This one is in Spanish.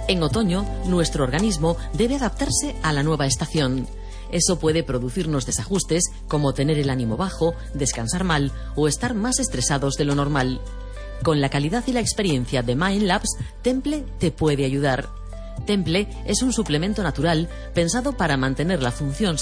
En otoño, nuestro organismo debe adaptarse a la nueva estación. Eso puede producirnos desajustes como tener el ánimo bajo, descansar mal o estar más estresados de lo normal. Con la calidad y la experiencia de Mind Labs, Temple te puede ayudar. Temple es un suplemento natural pensado para mantener la función